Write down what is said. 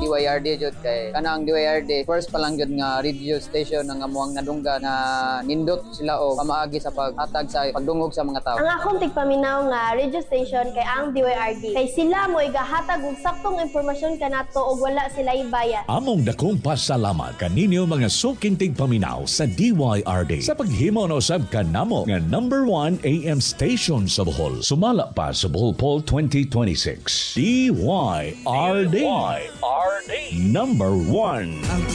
DYRD jud kay kana ang DYRD first pa lang jud nga radio station nga amuang nadungga na nindot sila og pamaagi sa paghatag sa pagdungog sa mga tao. Ang akong tigpaminaw nga radio station kay ang DYRD. Kay sila mo igahatag og saktong impormasyon kanato og wala sila ibayad. Among dakong pasalamat kaninyo mga suking tigpaminaw sa DYRD sa paghimo na usab kanamo nga number 1 AM station sa Bohol. Sumala pa sa Bohol Poll 2026. DYRD. Number 1.